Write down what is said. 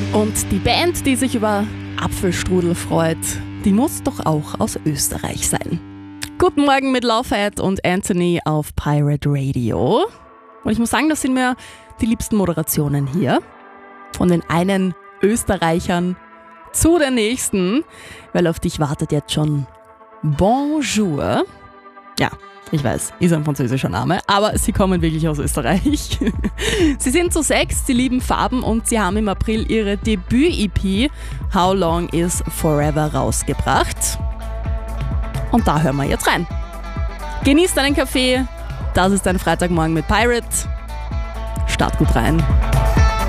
Und die Band, die sich über Apfelstrudel freut, die muss doch auch aus Österreich sein. Guten Morgen mit Laufheit und Anthony auf Pirate Radio. Und ich muss sagen, das sind mir die liebsten Moderationen hier. Von den einen Österreichern zu der nächsten, weil auf dich wartet jetzt schon Bonjour. Ja, ich weiß, ist ein französischer Name, aber sie kommen wirklich aus Österreich. Sie sind zu 6, sie lieben Farben und sie haben im April ihre Debüt-EP How Long Is Forever rausgebracht. Und da hören wir jetzt rein. Genieß deinen Kaffee, das ist dein Freitagmorgen mit Pirate. Start gut rein.